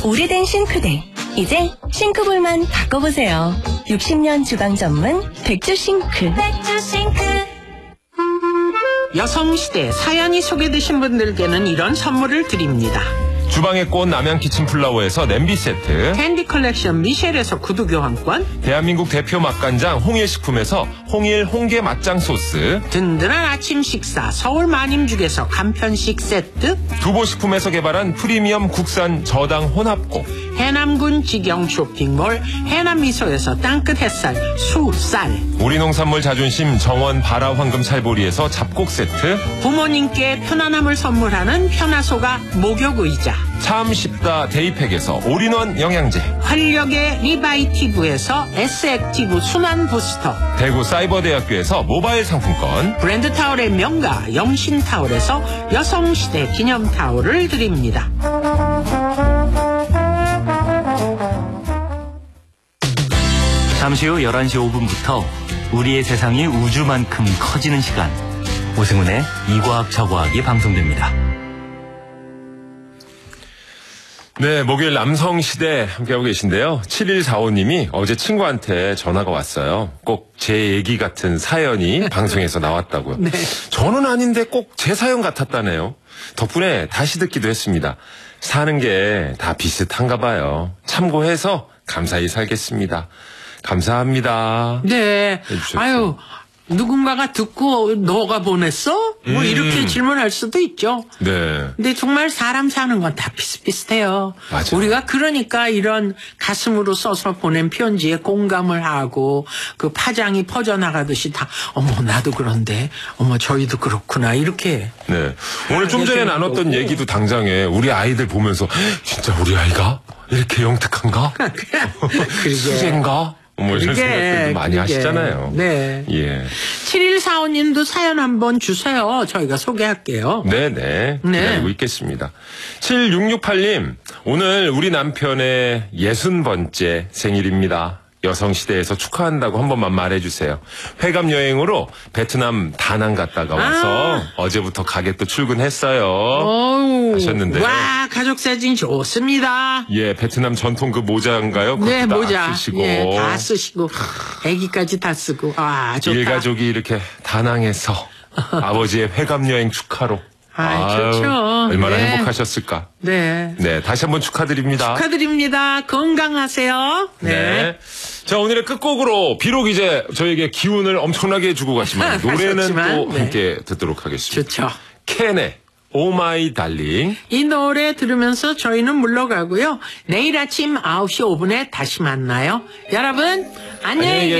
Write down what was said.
오래된 싱크대. 이제 싱크볼만 바꿔보세요. 60년 주방 전문 백조싱크. 여성시대 사연이 소개되신 분들께는 이런 선물을 드립니다. 주방의 꽃 남양 키친플라워에서 냄비 세트, 캔디 컬렉션 미셸에서 구두 교환권, 대한민국 대표 맛간장 홍일식품에서 홍일 홍게 맛장 소스, 든든한 아침 식사 서울 마님죽에서 간편식 세트, 두보식품에서 개발한 프리미엄 국산 저당 혼합곡, 해남군 직영 쇼핑몰 해남미소에서 땅끝 햇살 수쌀, 우리 농산물 자존심 정원 바라 황금 찰보리에서 잡곡 세트, 부모님께 편안함을 선물하는 편화소가 목욕의자, 참 쉽다 데이팩에서 올인원 영양제, 활력의 리바이티브에서 S액티브 순환 부스터, 대구 사이버대학교에서 모바일 상품권, 브랜드 타올의 명가 영신타올에서 여성시대 기념타올을 드립니다. 잠시 후 11시 5분부터 우리의 세상이 우주만큼 커지는 시간, 오승훈의 이과학 저과학이 방송됩니다. 네, 목요일 남성시대 함께하고 계신데요. 7145님이 어제 친구한테 전화가 왔어요. 꼭 제 얘기 같은 사연이 방송에서 나왔다고요. 네. 저는 아닌데 꼭 제 사연 같았다네요. 덕분에 다시 듣기도 했습니다. 사는 게 다 비슷한가 봐요. 참고해서 감사히 살겠습니다. 감사합니다. 네. 해주셨어요. 아유, 누군가가 듣고 너가 보냈어? 뭐 이렇게 질문할 수도 있죠. 네. 근데 정말 사람 사는 건 다 비슷비슷해요. 맞아요. 우리가 그러니까 이런 가슴으로 써서 보낸 편지에 공감을 하고 그 파장이 퍼져나가듯이 다 어머 나도 그런데 어머 저희도 그렇구나 이렇게. 네. 오늘 좀 전에 나눴던 얘기도 당장에 우리 아이들 보면서 진짜 우리 아이가 이렇게 영특한가? 수제인가? 뭐 이런 생각들도 많이 하시잖아요. 네. 예. 7145님도 사연 한번 주세요. 저희가 소개할게요. 네네. 기다리고 있겠습니다. 7668님, 오늘 우리 남편의 60번째 생일입니다. 여성시대에서 축하한다고 한 번만 말해주세요. 회감 여행으로 베트남 다낭 갔다가 와서 어제부터 가게 또 출근했어요. 어우, 하셨는데요. 와, 가족 사진 좋습니다. 예, 베트남 전통 그 모자인가요? 네, 그것도 다 모자. 쓰시고. 예, 다 쓰시고. 애기까지 다 쓰고. 아, 좋다. 일가족이 이렇게 다낭에서 아버지의 회감 여행 축하로. 아유, 좋죠. 얼마나 네. 행복하셨을까. 네. 네, 다시 한번 축하드립니다. 축하드립니다. 건강하세요. 네. 자, 오늘의 끝곡으로 비록 이제 저에게 기운을 엄청나게 주고 가시면 노래는 가셨지만, 또 네. 함께 듣도록 하겠습니다. 좋죠. 캔의 오 마이 달링. 이 노래 들으면서 저희는 물러가고요. 내일 아침 9시 5분에 다시 만나요. 여러분, 안녕히 계세요.